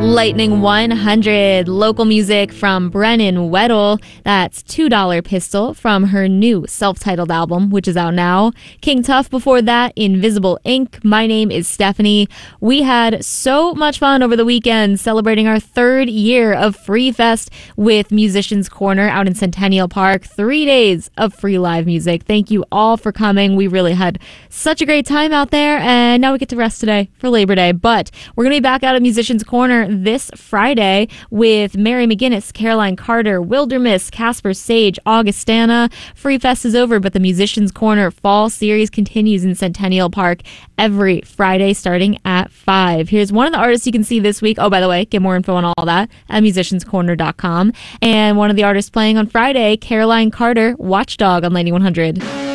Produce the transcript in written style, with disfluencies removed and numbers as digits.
Lightning 100, local music from Brennan Weddle. That's $2 Pistol from her new self-titled album, which is out now. King Tuff before that, Invisible Ink. My name is Stephanie. We had so much fun over the weekend celebrating our third year of Free Fest with Musicians Corner out in Centennial Park. 3 days of free live music. Thank you all for coming. We really had such a great time out there, and now we get to rest today for Labor Day. But we're going to be back out at Musicians Corner this Friday with Mary McGinnis, Caroline Carter, Wildermiss, Casper Sage, Augustana. Free Fest is over, but the Musicians Corner Fall Series continues in Centennial Park every Friday starting at 5. Here's one of the artists you can see this week. Oh, by the way, get more info on all that at musicianscorner.com. And one of the artists playing on Friday, Caroline Carter, Watchdog on Lightning 100.